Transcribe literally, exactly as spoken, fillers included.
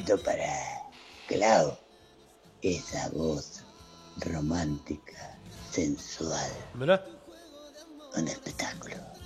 besito para Clau. Esa voz romántica, sensual. Mirá. Un espectáculo.